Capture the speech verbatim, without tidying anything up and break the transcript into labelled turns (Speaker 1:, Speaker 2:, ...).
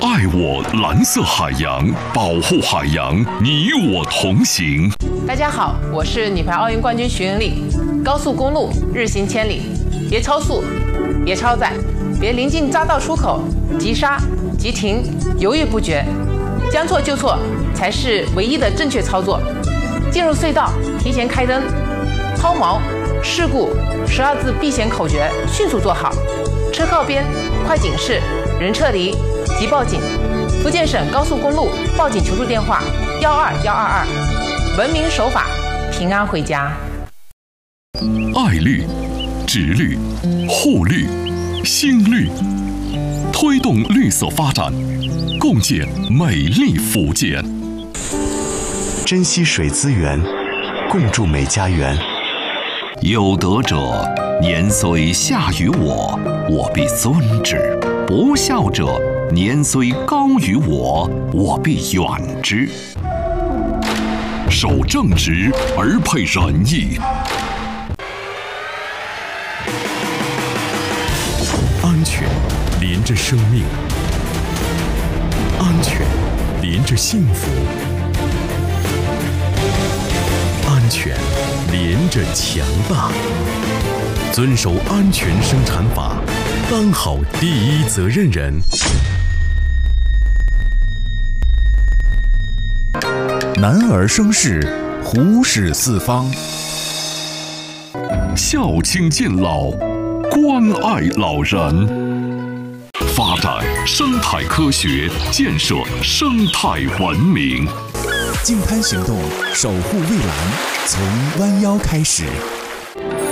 Speaker 1: 爱我蓝色海洋，保护海洋，你我同行。
Speaker 2: 大家好，我是女排奥运冠军徐云丽。高速公路日行千里，别超速，别超载，别临近匝道出口急刹、急停，犹豫不决，将错就错才是唯一的正确操作。进入隧道提前开灯，抛锚、事故十二字避险口诀迅速做好。车靠边，快警示，人撤离，即报警。福建省高速公路报警求助电话：幺二幺二二。文明守法，平安回家。
Speaker 1: 爱绿、植绿、护绿、新绿，推动绿色发展，共建美丽福建。
Speaker 3: 珍惜水资源，共筑美家园。
Speaker 1: 有德者，年虽下于我，我必尊之；不孝者，年虽高于我，我必远之。守正直而配仁义，
Speaker 4: 安全连着生命，安全连着幸福，安全连着强大。遵守安全生产法，当好第一责任人。男儿生事，虎视四方。
Speaker 1: 孝亲敬老，关爱老人，发展生态科学，建设生态文明。
Speaker 4: 净滩行动，守护蔚蓝，从弯腰开始。